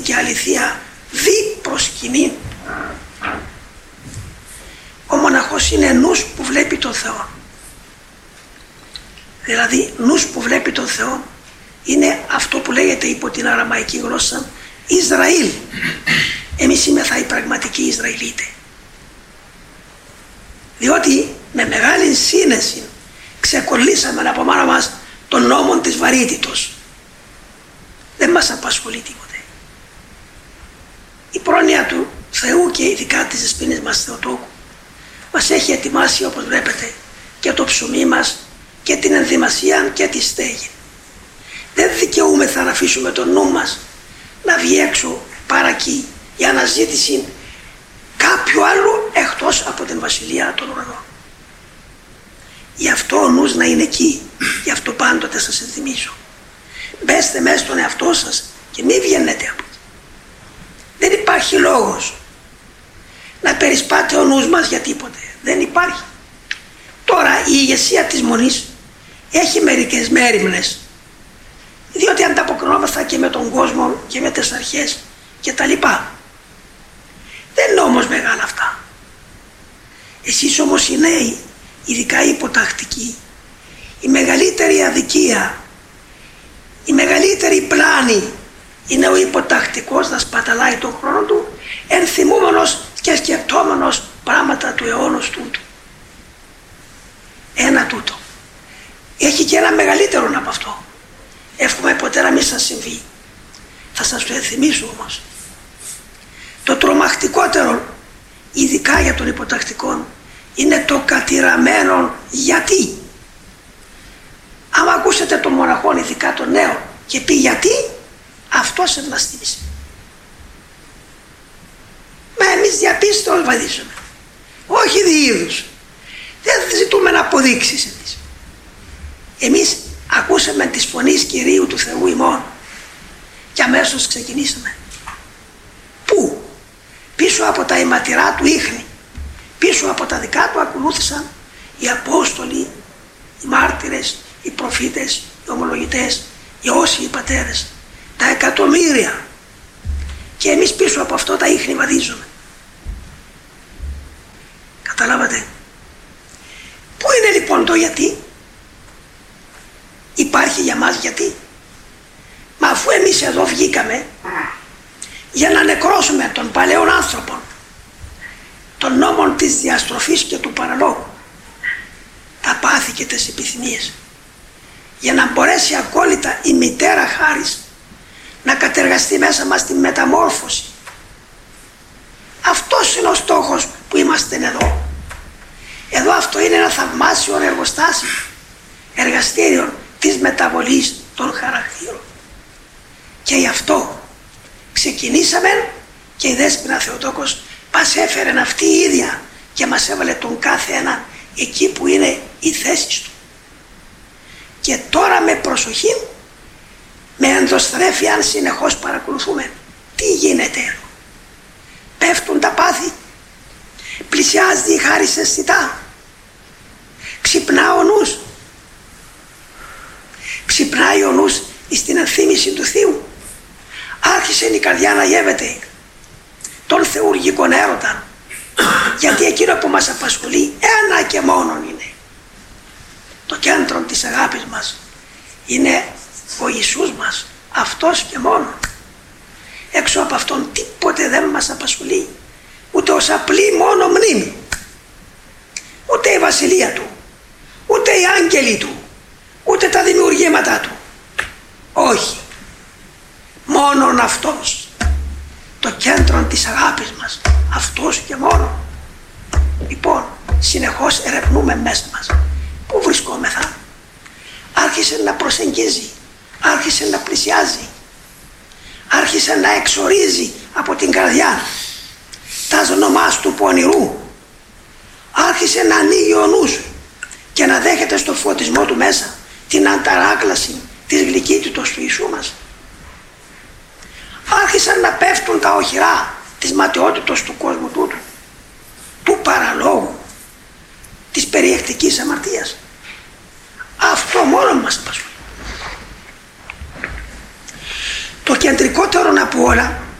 και αληθεία δι προσκυνήν. Ο μοναχός είναι νους που βλέπει τον Θεό. Δηλαδή νους που βλέπει τον Θεό είναι αυτό που λέγεται υπό την αραμαϊκή γλώσσα Ισραήλ. Εμείς είμεθα οι πραγματικοί Ισραηλίτες. Διότι με μεγάλη σύνεση ξεκολλήσαμε από πάνω μας τον νόμο της βαρύτητος. Δεν μας απασχολεί τίποτε. Η πρόνοια του Θεού και ειδικά της δεσποινής μας Θεοτόκου μας έχει ετοιμάσει, όπως βλέπετε, και το ψωμί μας και την ενδυμασία και τη στέγη. Δεν δικαιούμεθα να αφήσουμε τον νου μας να βγει έξω παρακεί για αναζήτηση κάποιου άλλου εκτός από την βασιλεία των ουρανών. Γι' αυτό ο νους να είναι εκεί. Γι' αυτό πάντοτε σας ενθυμίζω. Μπέστε μέσα στον εαυτό σας και μην βγαίνετε από εκεί. Δεν υπάρχει λόγος να περισπάτε ο νους μας για τίποτε. Δεν υπάρχει. Τώρα η ηγεσία της Μονής έχει μερικές μέριμνες, διότι ανταποκρινόμαστε και με τον κόσμο και με τις αρχές και τα λοιπά. Δεν είναι όμως μεγάλα αυτά. Εσείς όμως οι νέοι, ειδικά οι υποτακτικοί, η μεγαλύτερη αδικία, η μεγαλύτερη πλάνη είναι ο υποτακτικός να σπαταλάει τον χρόνο του ενθυμούμενος και σκεπτόμενος πράγματα του αιώνος τούτου. Ένα τούτο. Έχει και ένα μεγαλύτερο από αυτό. Εύχομαι ποτέ να μην σας συμβεί. Θα σας το ενθυμίσω όμως. Το τρομακτικότερο, ειδικά για τον υποτακτικό, είναι το κατηραμένο γιατί. Άμα ακούσετε τον μοναχόν, ειδικά τον νέο, και πει γιατί, αυτός ευλαστήμησε. Μα εμείς διαπίστως βαδίζουμε. Όχι διείδους. Δεν ζητούμε να αποδείξεις εμείς. Εμείς ακούσαμε τις φωνής Κυρίου του Θεού ημών και αμέσως ξεκινήσαμε. Πού? Πίσω από τα αιματηρά του ίχνη, πίσω από τα δικά του ακολούθησαν οι Απόστολοι, οι μάρτυρες, οι προφήτες, οι ομολογητές, οι όσοι οι πατέρες, τα εκατομμύρια. Και εμείς πίσω από αυτό τα ίχνη βαδίζουμε. Καταλάβατε? Πού είναι λοιπόν το γιατί? Υπάρχει για μας γιατί? Μα αφού εμείς εδώ βγήκαμε για να νεκρώσουμε τον παλαιόν άνθρωπο, των νόμων της διαστροφής και του παραλόγου, τα πάθη και τις επιθυμίες, για να μπορέσει ακόλυτα η μητέρα χάρις να κατεργαστεί μέσα μας τη μεταμόρφωση. Αυτός είναι ο στόχος που είμαστε εδώ. Εδώ αυτό είναι ένα θαυμάσιο εργοστάσιο, εργαστήριο της μεταβολής των χαρακτήρων. Και γι' αυτό ξεκινήσαμε και η Δέσποινα Θεοτόκος μας έφερε αυτή η ίδια και μας έβαλε τον κάθε ένα εκεί που είναι η θέση του. Και τώρα με προσοχή, με ενδοστρέφεια, αν συνεχώς παρακολουθούμε τι γίνεται εδώ. Πέφτουν τα πάθη, πλησιάζει η χάρις αισθητά, ξυπνά ο νους, ξυπνάει ο νους στην ενθύμηση του Θείου. Άρχισε η καρδιά να γεύεται τον θεουργικόν έρωτα, γιατί εκείνο που μας απασχολεί ένα και μόνον είναι. Το κέντρο της αγάπης μας είναι ο Ιησούς μας, αυτός και μόνον. Έξω από αυτόν τίποτε δεν μας απασχολεί, ούτε ως απλή μόνο μνήμη, ούτε η βασιλεία του, ούτε οι άγγελοι του, ούτε τα δημιουργήματα του. Όχι, μόνον αυτός, το κέντρο της αγάπης μας, αυτός και μόνο. Λοιπόν, συνεχώς ερευνούμε μέσα μας πού βρισκόμεθα. Άρχισε να προσεγγίζει, άρχισε να πλησιάζει, άρχισε να εξορίζει από την καρδιά τα ζωνομάς του πονηρού, άρχισε να ανοίγει ο νους και να δέχεται στο φωτισμό του μέσα την ανταράκλαση της γλυκύτητος του Ιησού μας. Άρχισαν να πέφτουν τα οχυρά της ματαιότητος του κόσμου τούτου, του παραλόγου, της περιεκτικής αμαρτίας. Αυτό μόνο μας απασχολεί. Το κεντρικότερο από όλα